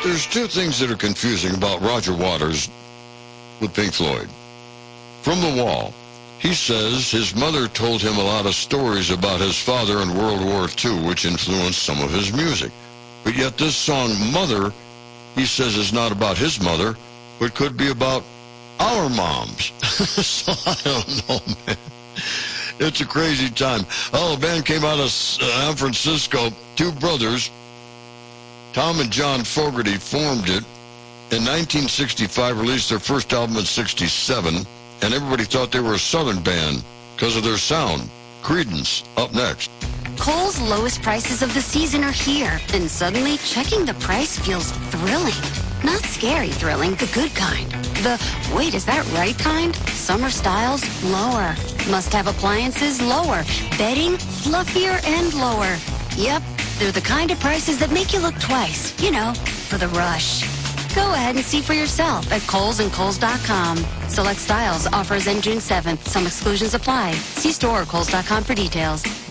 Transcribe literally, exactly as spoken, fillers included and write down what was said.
There's two things that are confusing about Roger Waters with Pink Floyd. From the Wall, he says his mother told him a lot of stories about his father in World War Two, which influenced some of his music. But yet this song, Mother, he says is not about his mother, but could be about our moms. So I don't know, man. It's a crazy time. Oh, the band came out of uh, San Francisco. Two brothers, Tom and John Fogerty, formed it. In nineteen sixty-five, released their first album in sixty-seven, and everybody thought they were a Southern band because of their sound. Creedence, up next. Kohl's lowest prices of the season are here, and suddenly checking the price feels thrilling. Not scary thrilling, the good kind. The, wait, is that right kind? Summer styles, lower. Must-have appliances, lower. Bedding, fluffier and lower. Yep, they're the kind of prices that make you look twice, you know, for the rush. Go ahead and see for yourself at Kohl's and Kohl's dot com. Select styles, offers end June seventh. Some exclusions apply. See store or Kohl's dot com for details.